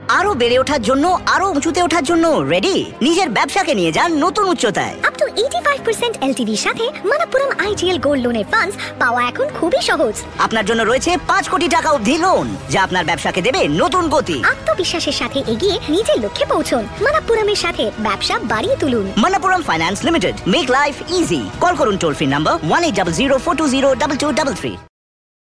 আরো বেড়ে ওঠার জন্য, আরো উঁচুতে ওঠার জন্য রেডি? নিজের ব্যবসাকে নিয়ে যান নতুন উচ্চতায়। আপ টু 85% এলটিভির সাথে মানাপুরম আইজিএল গোল্ড লোনের ফান্ডস পাওয়া এখন খুবই সহজ। আপনার জন্য রয়েছে 5 কোটি টাকা অবধি লোন, যা আপনার ব্যবসাকে দেবে নতুন গতি। আত্মবিশ্বাসের সাথে এগিয়ে নিজের লক্ষ্যে পৌঁছুন। মানাপুরমের সাথে ব্যবসা বাড়িয়ে তুলুন। মানাপুরম finance limited, make life easy. Call করুন টোল ফ্রি নাম্বার 1800 420 2233।